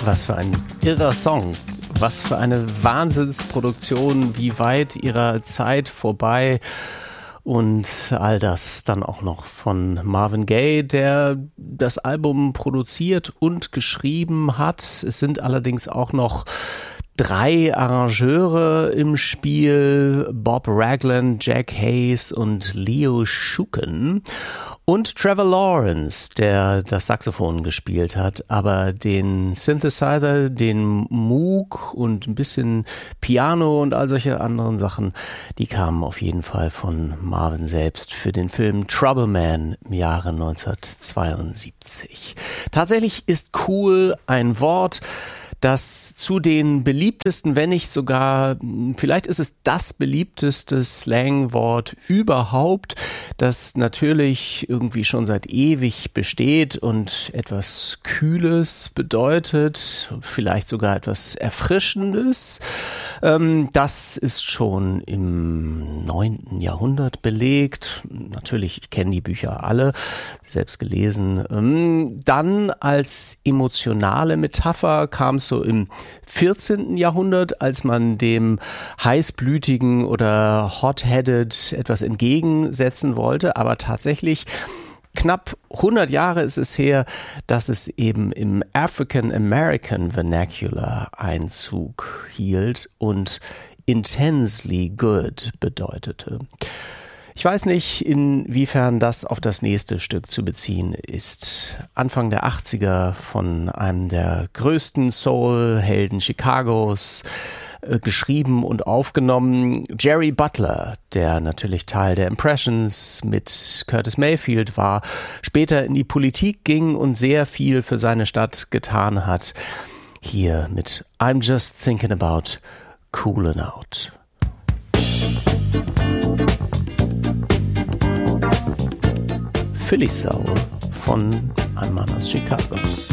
Was für ein irrer Song. Was für eine Wahnsinnsproduktion, wie weit ihrer Zeit vorbei. Und all das dann auch noch von Marvin Gaye, der das Album produziert und geschrieben hat. Es sind allerdings auch noch 3 Arrangeure im Spiel, Bob Ragland, Jack Hayes und Leo Shuken und Trevor Lawrence, der das Saxophon gespielt hat, aber den Synthesizer, den Moog und ein bisschen Piano und all solche anderen Sachen, die kamen auf jeden Fall von Marvin selbst für den Film Trouble Man im Jahre 1972. Tatsächlich ist cool ein Wort, das zu den beliebtesten, wenn nicht sogar, vielleicht ist es das beliebteste Slangwort überhaupt, das natürlich irgendwie schon seit ewig besteht und etwas Kühles bedeutet, vielleicht sogar etwas Erfrischendes. Das ist schon im 9. Jahrhundert belegt. Natürlich, ich kenne die Bücher alle, selbst gelesen. Dann als emotionale Metapher kam es so im 14. Jahrhundert, als man dem heißblütigen oder hot-headed etwas entgegensetzen wollte, aber tatsächlich knapp 100 Jahre ist es her, dass es eben im African American Vernacular Einzug hielt und intensely good bedeutete. Ich weiß nicht, inwiefern das auf das nächste Stück zu beziehen ist. Anfang der 80er von einem der größten Soul-Helden Chicagos, geschrieben und aufgenommen. Jerry Butler, der natürlich Teil der Impressions mit Curtis Mayfield war, später in die Politik ging und sehr viel für seine Stadt getan hat. Hier mit I'm Just Thinking About Coolin' Out. Philly Soul von einem Mann aus Chicago.